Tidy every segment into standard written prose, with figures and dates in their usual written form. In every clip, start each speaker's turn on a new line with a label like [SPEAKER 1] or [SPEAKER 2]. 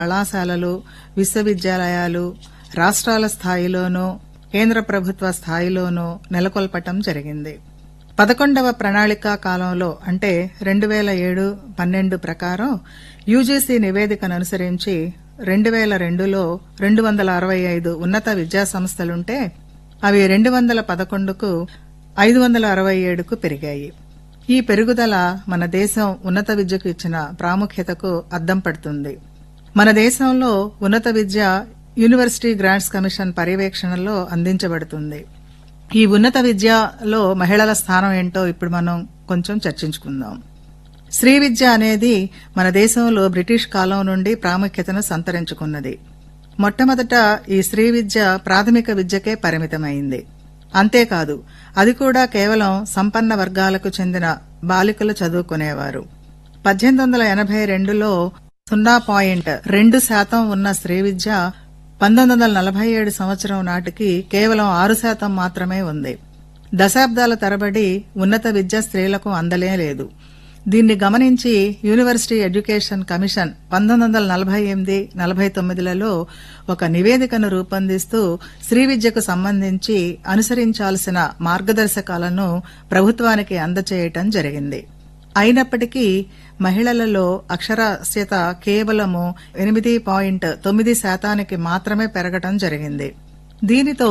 [SPEAKER 1] కళాశాలలు, విశ్వవిద్యాలయాలు రాష్ట్రాల స్థాయిలోనూ కేంద్ర ప్రభుత్వ స్థాయిలోనూ నెలకొల్పటం జరిగింది. 11వ ప్రణాళికా కాలంలో అంటే 2007-12 ప్రకారం యూజీసీ నివేదికను అనుసరించి 2002లో 265 ఉన్నత విద్యా సంస్థలుంటే అవి 211కు 567కు పెరిగాయి. ఈ పెరుగుదల మన దేశం ఉన్నత విద్యకు ఇచ్చిన ప్రాముఖ్యతకు అద్దం పడుతుంది. మన దేశంలో ఉన్నత విద్య యూనివర్సిటీ గ్రాంట్స్ కమిషన్ పర్యవేక్షణలో అందించబడుతుంది. ఈ ఉన్నత విద్యలో మహిళల స్థానం ఏంటో ఇప్పుడు మనం కొంచెం చర్చించుకుందాం. స్త్రీ విద్య అనేది మన దేశంలో బ్రిటిష్ కాలం నుండి ప్రాముఖ్యతను సంతరించుకున్నది. మొట్టమొదట ఈ స్త్రీ విద్య ప్రాథమిక విద్యకే పరిమితమైంది. అంతేకాదు అది కూడా కేవలం సంపన్న వర్గాలకు చెందిన బాలికలు చదువుకునేవారు. 1882లో 0.2% ఉన్న స్త్రీ విద్య 1947 సంవత్సరం నాటికి కేవలం 6% మాత్రమే ఉంది. దశాబ్దాల తరబడి ఉన్నత విద్య స్త్రీలకు అందలేదు. దీన్ని గమనించి యూనివర్సిటీ ఎడ్యుకేషన్ కమిషన్ 1948-49లలో ఒక నివేదికను రూపొందిస్తూ స్త్రీ విద్యకు సంబంధించి అనుసరించాల్సిన మార్గదర్శకాలను ప్రభుత్వానికి అందచేయటం జరిగింది. అయినప్పటికీ మహిళలలో అక్షరాస్యత కేవలము 8.9% మాత్రమే పెరగటం జరిగింది. దీనితో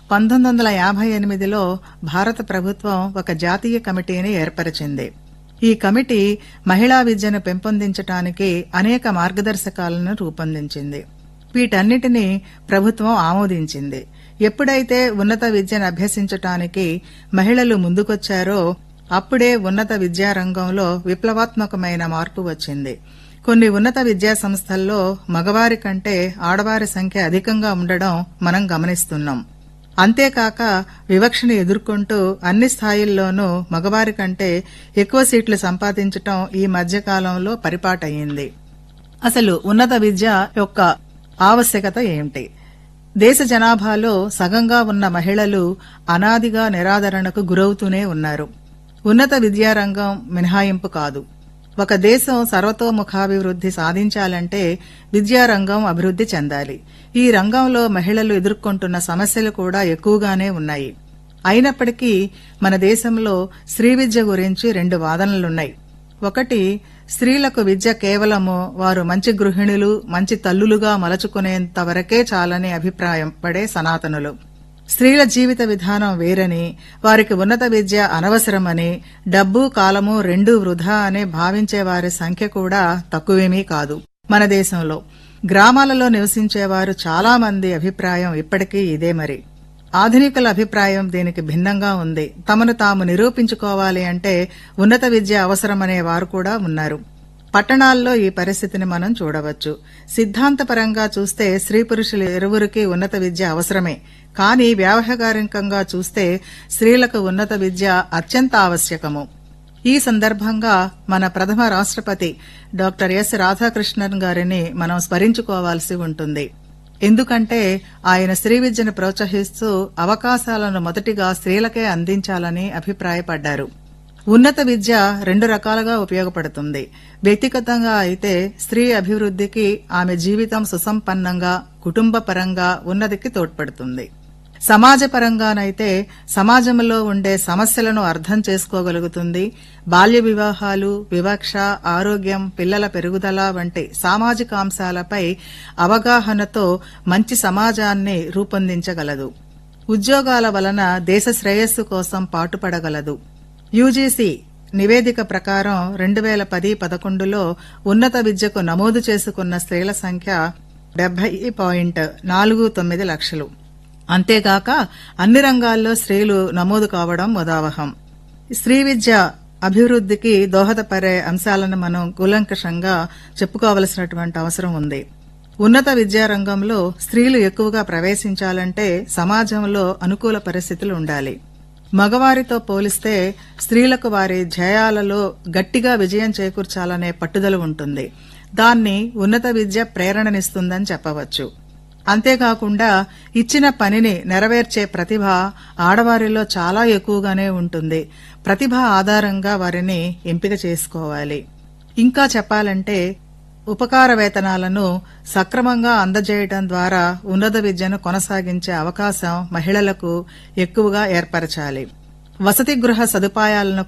[SPEAKER 1] 1958లో భారత ప్రభుత్వం ఒక జాతీయ కమిటీని ఏర్పరిచింది. ఈ కమిటీ మహిళా విద్యను పెంపొందించడానికి అనేక మార్గదర్శకాలను రూపొందించింది. వీటన్నిటినీ ప్రభుత్వం ఆమోదించింది. ఎప్పుడైతే ఉన్నత విద్యను అభ్యసించటానికి మహిళలు ముందుకొచ్చారో అప్పుడే ఉన్నత విద్యారంగంలో విప్లవాత్మకమైన మార్పు వచ్చింది. కొన్ని ఉన్నత విద్యా సంస్థల్లో మగవారి కంటే ఆడవారి సంఖ్య అధికంగా ఉండడం మనం గమనిస్తున్నాం. అంతేకాక వివక్షను ఎదుర్కొంటూ అన్ని స్థాయిల్లోనూ మగవారి కంటే ఎక్కువ సీట్లు సంపాదించటం ఈ మధ్యకాలంలో పరిపాటయ్యింది. అసలు ఉన్నత విద్య యొక్క ఆవశ్యకత ఏమిటి? దేశ జనాభాలో సగంగా ఉన్న మహిళలు అనాదిగా నిరాదరణకు గురవుతూనే ఉన్నారు. ఉన్నత విద్యారంగం మినహాయింపు కాదు. ఒక దేశం సర్వతోముఖాభివృద్ది సాధించాలంటే విద్యారంగం అభివృద్ది చెందాలి. ఈ రంగంలో మహిళలు ఎదుర్కొంటున్న సమస్యలు కూడా ఎక్కువగానే ఉన్నాయి. అయినప్పటికీ మన దేశంలో స్త్రీ విద్య గురించి 2 వాదనలున్నాయి. ఒకటి, స్త్రీలకు విద్య కేవలము వారు మంచి గృహిణులు, మంచి తల్లులుగా మలచుకునేంత వరకే చాలని అభిప్రాయం పడే సనాతనులు. స్త్రీల జీవిత విధానం వేరని, వారికి ఉన్నత విద్య అనవసరమని, డబ్బు కాలము రెండూ వృధా అని భావించే వారి సంఖ్య కూడా తక్కువేమీ కాదు. మన దేశంలో గ్రామాలలో నివసించేవారు చాలా మంది అభిప్రాయం ఇప్పటికీ ఇదే. మరి ఆధునికుల అభిప్రాయం దీనికి భిన్నంగా ఉంది. తమను తాము నిరూపించుకోవాలి అంటే ఉన్నత విద్య అవసరమనే వారు కూడా ఉన్నారు. పట్టణాల్లో ఈ పరిస్థితిని మనం చూడవచ్చు. సిద్ధాంతపరంగా చూస్తే స్త్రీ పురుషులు ఇరువురికి ఉన్నత విద్య అవసరమే. కానీ వ్యావహారికంగా చూస్తే స్త్రీలకు ఉన్నత విద్య అత్యంత ఆవశ్యకము. ఈ సందర్భంగా మన ప్రథమ రాష్ట్రపతి డాక్టర్ ఎస్ రాధాకృష్ణన్ గారిని మనం స్మరించుకోవాల్సి ఉంటుంది. ఎందుకంటే ఆయన స్త్రీ విద్యను ప్రోత్సహిస్తూ అవకాశాలను మొదటిగా స్త్రీలకే అందించాలని అభిప్రాయపడ్డారు. ఉన్నత విద్య 2 రకాలుగా ఉపయోగపడుతుంది. వ్యక్తిగతంగా అయితే స్త్రీ అభివృద్ధికి, ఆమె జీవితం సుసంపన్నంగా, కుటుంబపరంగా ఉన్నతికి తోడ్పడుతుంది. సమాజపరంగానైతే సమాజంలో ఉండే సమస్యలను అర్థం చేసుకోగలుగుతుంది. బాల్య వివాహాలు, వివక్ష, ఆరోగ్యం, పిల్లల పెరుగుదల వంటి సామాజిక అంశాలపై అవగాహనతో మంచి సమాజాన్ని రూపొందించగలదు. ఉద్యోగాల వలన దేశ శ్రేయస్సు కోసం పాటుపడగలదు. యూజీసీ నివేదిక ప్రకారం 2010-11లో ఉన్నత విద్యకు నమోదు చేసుకున్న స్త్రీల సంఖ్య 70.49 లక్షలు. అంతేగాక అన్ని రంగాల్లో స్త్రీలు నమోదు కావడం ముదావహం. స్త్రీ విద్య అభివృద్ధికి దోహదపడే అంశాలను మనం కూలంకషంగా చెప్పుకోవలసినటువంటి అవసరం ఉంది. ఉన్నత విద్యారంగంలో స్త్రీలు ఎక్కువగా ప్రవేశించాలంటే సమాజంలో అనుకూల పరిస్థితులు ఉండాలి. మగవారితో పోలిస్తే స్త్రీలకు వారి ధ్యేయాలలో గట్టిగా విజయం చేకూర్చాలనే పట్టుదల ఉంటుంది. దాన్ని ఉన్నత విద్య ప్రేరణనిస్తుందని చెప్పవచ్చు. అంతేకాకుండా ఇచ్చిన పనిని నెరవేర్చే ప్రతిభ ఆడవారిలో చాలా ఎక్కువగానే ఉంటుంది. ప్రతిభ ఆధారంగా వారిని ఎంపిక చేసుకోవాలి. ఇంకా చెప్పాలంటే ఉపకార వేతనాలను సక్రమంగా అందజేయడం ద్వారా ఉన్నత విద్యను కొనసాగించే అవకాశం మహిళలకు ఎక్కువగా ఏర్పరచాలి. వసతి గృహ సదుపాయాలను